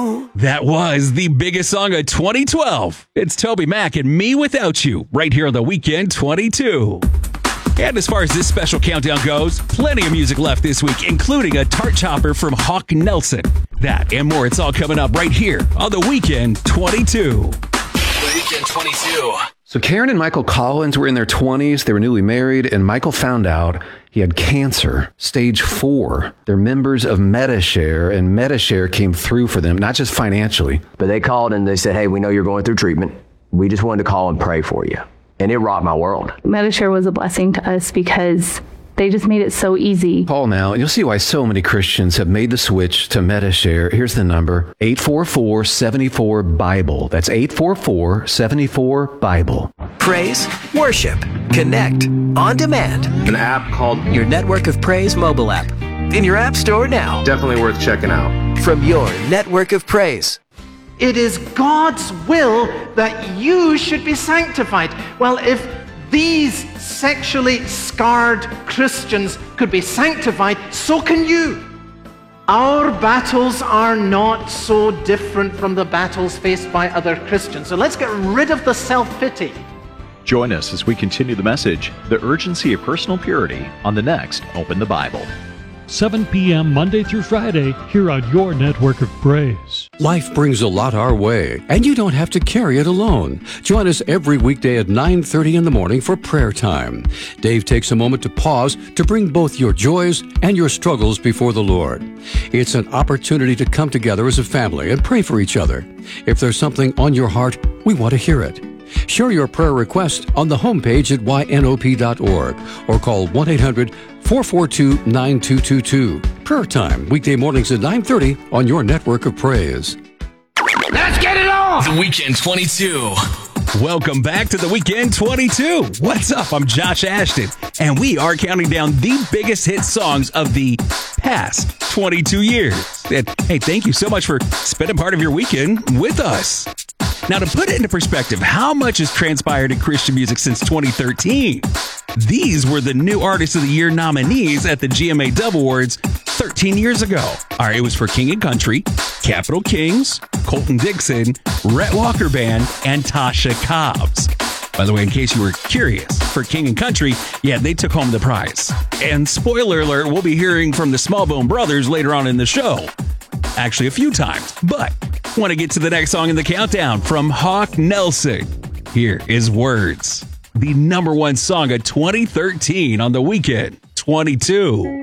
22. That was the biggest song of 2012. It's Toby Mac and Me Without You, right here on The Weekend 22. And as far as this special countdown goes, plenty of music left this week, including a tart chopper from Hawk Nelson. That and more, it's all coming up right here on The Weekend 22. The Weekend 22. So Karen and Michael Collins were in their 20s. They were newly married, and Michael found out he had cancer, stage 4. They're members of Medi-Share, and Medi-Share came through for them, not just financially. But they called and they said, hey, we know you're going through treatment. We just wanted to call and pray for you. And it rocked my world. Medi-Share was a blessing to us because they just made it so easy. Call now, and you'll see why so many Christians have made the switch to Medi-Share. Here's the number, 844-74-BIBLE. That's 844-74-BIBLE. Praise, worship, connect, on demand. An app called Your Network of Praise mobile app. In your app store now. definitely worth checking out. From your Network of Praise. It is God's will that you should be sanctified. Well, if these sexually scarred Christians could be sanctified, so can you. Our battles are not so different from the battles faced by other Christians. So let's get rid of the self-pity. Join us as we continue the message, The Urgency of Personal Purity, on the next Open the Bible. 7 p.m. Monday through Friday here on your Network of Praise. Life brings a lot our way, and you don't have to carry it alone. Join us every weekday at 9:30 in the morning for prayer time. Dave takes a moment to pause to bring both your joys and your struggles before the Lord. It's an opportunity to come together as a family and pray for each other. If there's something on your heart, we want to hear it. Share your prayer request on the homepage at ynop.org or call 1-800-442-9222. Prayer time, weekday mornings at 9:30 on your Network of Praise. Let's get it on! The Weekend 22. Welcome back to The Weekend 22. What's up? I'm Josh Ashton, and we are counting down the biggest hit songs of the past 22 years. And hey, thank you so much for spending part of your weekend with us. Now, to put it into perspective, how much has transpired in Christian music since 2013? These were the New Artist of the Year nominees at the GMA Dove Awards 13 years ago. All right, it was for King and Country, Capital Kings, Colton Dixon, Rhett Walker Band, and Tasha Cobbs. By the way, in case you were curious, for King and Country, yeah, they took home the prize. And spoiler alert, we'll be hearing from the Smallbone Brothers later on in the show. Actually, a few times, but want to get to the next song in the countdown from Hawk Nelson. Here is Words, the #1 song of 2013 on The Weekend 22.